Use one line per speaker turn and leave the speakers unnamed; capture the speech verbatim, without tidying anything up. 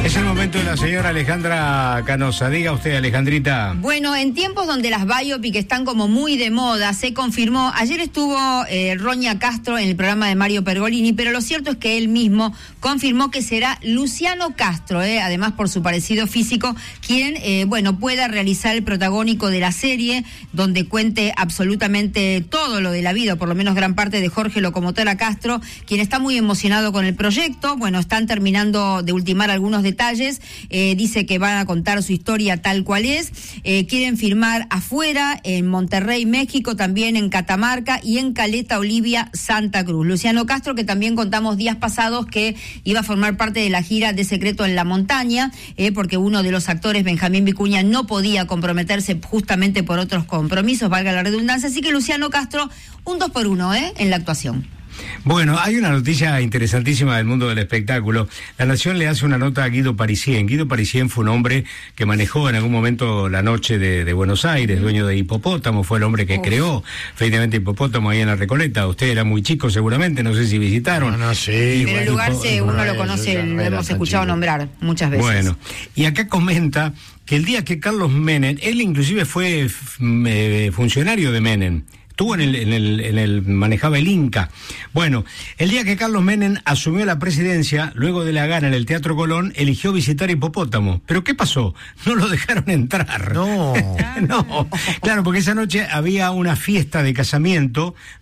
Es el momento de la señora Alejandra Canosa. Diga usted, Alejandrita.
Bueno, en tiempos donde las biopic están como muy de moda, se confirmó, ayer estuvo eh, Roña Castro en el programa de Mario Pergolini, pero lo cierto es que él mismo confirmó que será Luciano Castro, eh, además por su parecido físico, quien, eh, bueno, pueda realizar el protagónico de la serie, donde cuente absolutamente todo lo de la vida, o por lo menos gran parte de Jorge Locomotora Castro, quien está muy emocionado con el proyecto. Bueno, están terminando de ultimar algunos detalles, eh, dice que van a contar su historia tal cual es, eh, quieren firmar afuera, en Monterrey, México, también en Catamarca y en Caleta Olivia, Santa Cruz. Luciano Castro, que también contamos días pasados que iba a formar parte de la gira de Secreto en la Montaña, eh, porque uno de los actores, Benjamín Vicuña, no podía comprometerse justamente por otros compromisos, valga la redundancia, así que Luciano Castro, un dos por uno eh, en la actuación.
Bueno, hay una noticia interesantísima del mundo del espectáculo. La Nación le hace una nota a Guido Parisien. Guido Parisien fue un hombre que manejó en algún momento la noche de, de Buenos Aires, dueño de Hipopótamo, fue el hombre que Uf. creó efectivamente Hipopótamo ahí en la Recoleta. Usted era muy chico seguramente, no sé si visitaron.
No, no, sí.
Pero
bueno,
el lugar se, uno lo conoce, lo hemos escuchado
chico.
nombrar muchas veces.
Bueno, y acá comenta que el día que Carlos Menem, él inclusive fue eh, funcionario de Menem, estuvo en el, en el, en el, manejaba el Inca. Bueno, el día que Carlos Menem asumió la presidencia, luego de la gana en el Teatro Colón, eligió visitar Hipopótamo. ¿Pero qué pasó? No lo dejaron entrar.
No.
No, claro, porque esa noche había una fiesta de casamiento